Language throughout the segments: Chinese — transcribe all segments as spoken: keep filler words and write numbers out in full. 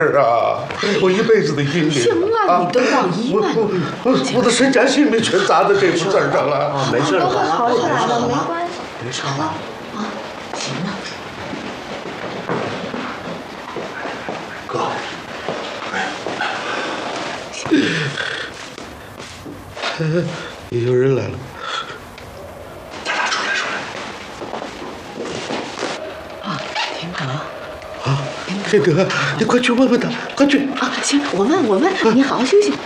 是啊，我一辈子的阴行影啊，你都到医院了， 我我我的身家性命全砸在这副字上了。 啊，没事了， 都会好起来的，没关系。 没事了。 啊，行了。 哥， 有人来了， 咱俩出来出来。 啊，天德。 啊，天德，你快去问问他，快去。 啊，行，我问，我问，你好好休息。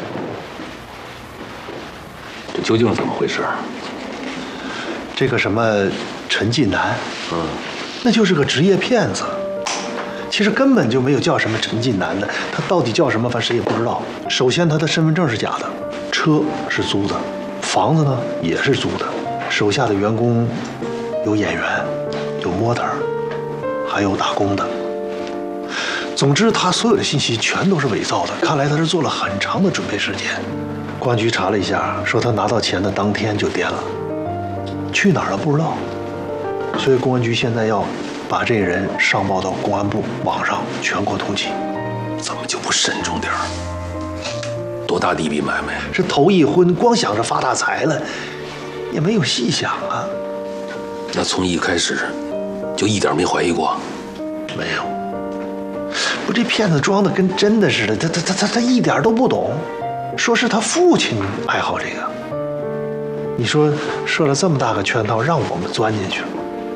这究竟是怎么回事？ 这个什么陈近南， 嗯， 那就是个职业骗子。其实根本就没有叫什么陈近南的，他到底叫什么，反正谁也不知道。首先，他的身份证是假的，车是租的，房子呢也是租的，手下的员工有演员，有模特儿，还有打工的。总之，他所有的信息全都是伪造的。看来他是做了很长的准备时间。公安局查了一下，说他拿到钱的当天就颠了，去哪儿了不知道。所以公安局现在要把这个人上报到公安部网上全国通缉。 怎么就不慎重点儿？多大的一笔买卖？ 是头一婚，光想着发大财了，也没有细想啊。 那从一开始就一点没怀疑过？ 没有。不，这骗子装的跟真的似的，他他他他他一点都不懂，说是他父亲爱好这个。你说设了这么大个圈套，让我们钻进去了。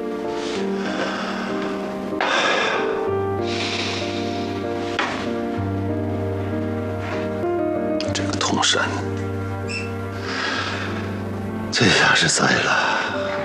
这个通山， 这下是栽了。